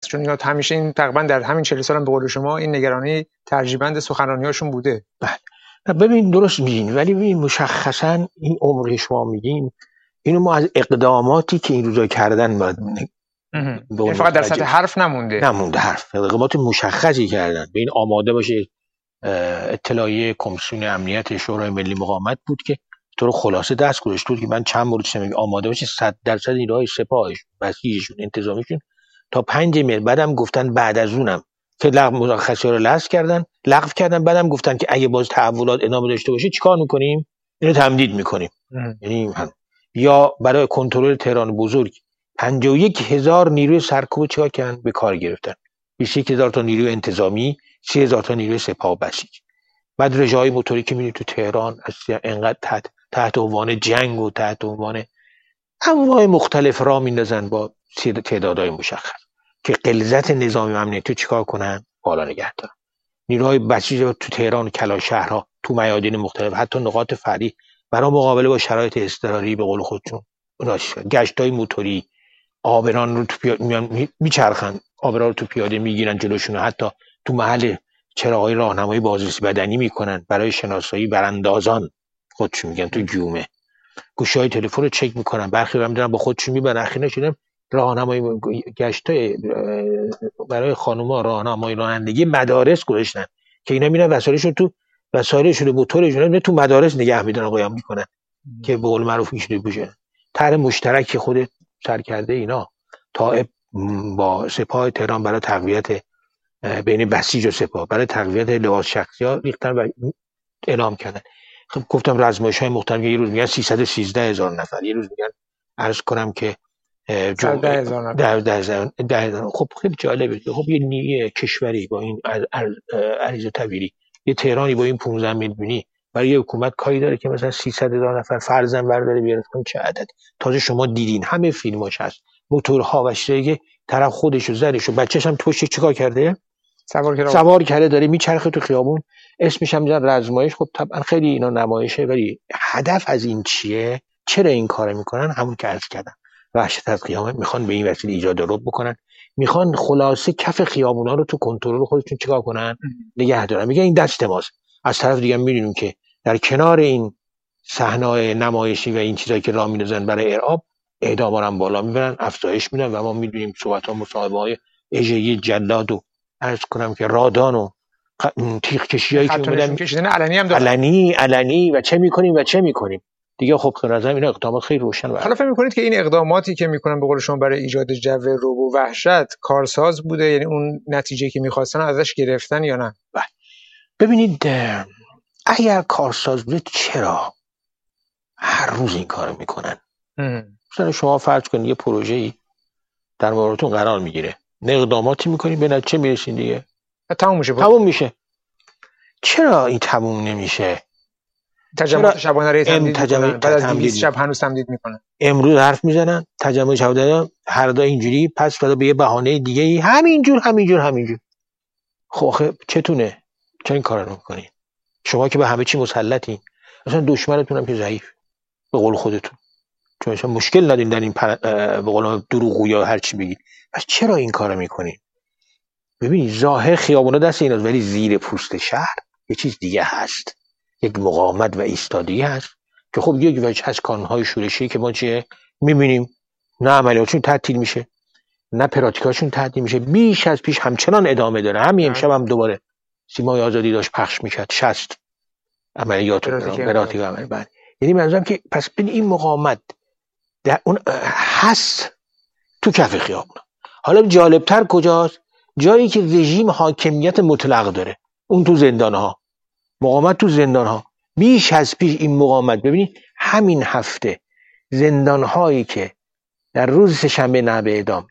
چون اینا همیشه این تقریبا در همین 40 سال هم به قول شما این نگرانی ترجیبند سخنرانی‌هاشون بوده. بله ببین درست میگین، ولی ببین مشخصا این عمر شما میگین اینو ما از اقداماتی که این روزا کردن باید این فقط در سطح حرف نمونده حرف اقدامات مشخصی کردن. به این آماده باشه اطلاعیه کمیسیون امنیت شورای ملی مقاومت بود که تو رو خلاصه دست گذاشت بود که من چند مورد شنیدم آماده باشه 100% نیروهای سپاهش بسیجشون انتظامیشون تا 5 مهر. بعدم گفتن بعد از اونم که مرخصی رو لغو کردن بعدم گفتن که اگه باز تحولات ادامه داشته باشه چیکار میکنیم؟ اینو تمدید میکنیم. یعنی یا برای کنترل تهران بزرگ 51,000 نیروی سرکوب چیکار کردن؟ به کار گرفتن. 21,000 تا نیروی انتظامی، 30,000 تا نیروی سپاه بسیج. بعد رژه‌های موتوری که می‌بینید تو تهران انقدر تحت عنوان جنگ و تحت عنوان انواع مختلف را میندازن با تعدادهای مشخص که غلظت نظام امنیتی چیکار کنن؟ بالا نگه دارن. نیروهای بسیج تو تهران و کلانشهرها تو میادین مختلف حتی نقاط فرعی برای مقابله با شرایط اضطراری به قول خودشون گشتای موتوری آبران رو تو میچرخن، آبران رو تو پیاده میگیرن جلوشون، حتی تو محل چراغای راهنمایی بازرسی بدنی میکنن برای شناسایی براندازان خودشون میگن تو جومه. گوشی‌های تلفن رو چک میکنن، برخی هم دارن با خودشون میبرن. اخیراً شدن راهنمایی گشتای برای خانوما راهنمایی رانندگی مدارس گذاشتن که اینا میرن وسایلشون موتورشون تو مدارس نگه میدارن قیام میکنن که به قول معروف میشه بشه. طرح مشترک که خود سر کرده اینا طائب با سپاه تهران برای تقویت بین بسیج و سپاه برای تقویت لباس شخصی‌ها ریختن و اعلام کردن. خب گفتم رزمایش‌های مختلف، یه روز میگن 313,000 نفر، یه روز میگن عرض کنم که 10,000 نفر. خب خیلی جالبه. خب یه نیروی کشوری با این عریض و طویلی، یه تهرانی با این 15 میلیونی برای یه حکومت کاری داره که مثلا 300,000 نفر فرزن برداره بیاره. چه عدد؟ تازه شما دیدین همه فیلماش هست، موتورها و چیزایی که طرف خودش و زرش و بچه‌ش هم توش چیکار کرده؟ سوار کرده داره میچرخه تو خیابون. اسمش هم میذارن رزمایش. خب طبعا خیلی اینا نمایشه، ولی هدف از این چیه؟ چرا این کارو میکنن؟ همون که عرض کردم، وحشت از قیامت. میخوان به این وسیله ایجاد رعب بکنن، میخوان خلاصه کف خیابونا رو تو کنترل خودشون چیکار کنن؟ نگه دارن. میگن این دست ماست. از طرف دیگه میبینیم که در کنار این صحنه‌های نمایشی و این چیزایی که راه میندازن برای ارعاب، اعداما هم بالا میبرن، افزایش میدن و ما میدونیم صحبت‌ها مصاحبه‌های اژه‌ای جلاد و عرض کنم که رادان و تیغ کشیایی که اومدن علنی و چه میکنیم دیگه. خب به نظر این اقدامات خیلی روشن. حالا فکر میکنید که این اقداماتی که میکنن به قول شما برای ایجاد جو رعب و وحشت کارساز بوده؟ یعنی اون نتیجه‌ای که میخواستن ازش گرفتن یا نه؟ ببینید اگر کارساز بوده چرا هر روز این کارو میکنن؟ مثلا شما فرض کنید یه پروژه‌ای در موردتون قرار میگیره، اقداماتی میکنید، به نتیجه میرسین دیگه تموم میشه. چرا این تموم نمیشه؟ تجمعات شبانه رو تمدید میکنن، بعد از 200 شب هنوز تمدید میکنن. امروز حرف میزنن تجمع شبانه، هر دا اینجوری، پس فردا به یه بهانه دیگه ای همینجور. خب آخه چتونه؟ چرا این کارا رو میکنین؟ شما که به همه چی مسلطین، اصلا دشمنتون هم که ضعیف به قول خودتون، چون اصلا مشکل ندین در این به قول دروغگویا هر چی بگید. پس چرا این کارو میکنین؟ ببینید ظاهر خیابونا دست ایناست، ولی زیر پوست شهر یه چیز دیگه هست، یک مقاومت و ایستادگی هست که خب یک وجه از کانونهای شورشی که ما چیه میبینیم، نه عملیاتشون تعطیل میشه نه پراتیکاشون تعطیل میشه، بیش از پیش همچنان ادامه داره. همین امشب هم دوباره سیمای آزادی داشت پخش میکرد 60 عملیات پراتیک عمل. یعنی منظورم که پس ببین این مقاومت در اون هست تو کف خیابون. حالا جالبتر کجاست؟ جایی که رژیم حاکمیت مطلق داره، اون تو زندانها، مقاومت تو زندانها بیش از پیش. این مقاومت ببینید همین هفته زندانهایی که در روز سه‌شنبه نه به اعدام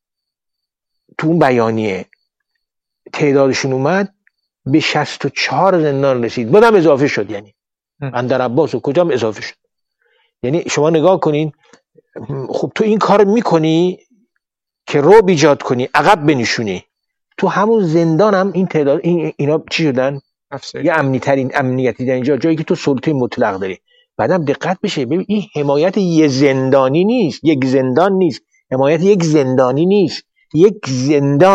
تو اون بیانیه تعدادشون اومد به 64 زندان رسید، بعدم اضافه شد. یعنی اندر عباس و کجام اضافه شد. یعنی شما نگاه کنین، خب تو این کار میکنی که رعب ایجاد کنی، عقب بنشونی، تو همون زندان هم این تعداد اینا چی شدن؟ یه امنیتی در اینجا، جایی که تو سلطه مطلق داری. بعدم دقت بشه، ببین این حمایت یه زندانی نیست، یک زندان نیست، حمایت یک زندانی نیست، یک زندان